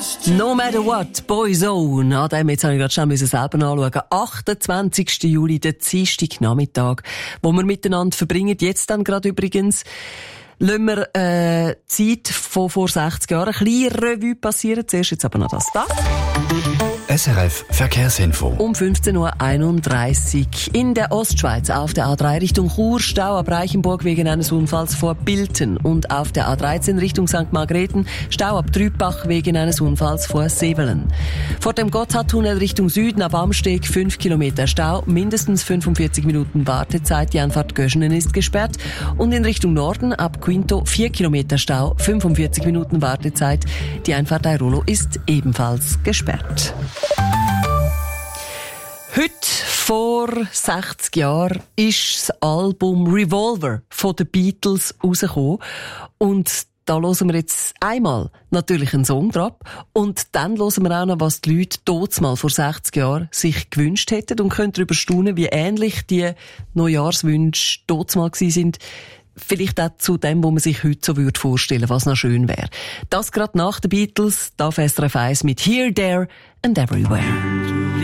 No matter what, Boyzone. An dem jetzt habe ich gerade schon selber anschauen. 28. Juli, der Dienstagnachmittag, wo wir miteinander verbringen. Jetzt dann gerade übrigens lassen wir Zeit von vor 60 Jahren ein bisschen Revue passieren. Zuerst jetzt aber noch das da. SRF Verkehrsinfo. Um 15.31 Uhr in der Ostschweiz auf der A3 Richtung Chur, Stau ab Reichenburg wegen eines Unfalls vor Bilten. Und auf der A13 Richtung St. Margrethen, Stau ab Trübach wegen eines Unfalls vor Sevelen. Vor dem Gotthardtunnel Richtung Süden ab Amsteg 5 Kilometer Stau, mindestens 45 Minuten Wartezeit, die Einfahrt Göschenen ist gesperrt. Und in Richtung Norden ab Quinto 4 Kilometer Stau, 45 Minuten Wartezeit, die Einfahrt Airolo ist ebenfalls gesperrt. Heute vor 60 Jahren ist das Album Revolver von den Beatles rausgekommen. Und da hören wir jetzt einmal natürlich einen Song drauf. Und dann hören wir auch noch, was die Leute damals vor 60 Jahren sich gewünscht hätten. Und können darüber staunen, wie ähnlich die Neujahrswünsche damals sind. Vielleicht auch zu dem, wo man sich heute so vorstellen würde, was noch schön wäre. Das gerade nach den Beatles, da SRF 1 mit Here, There and Everywhere.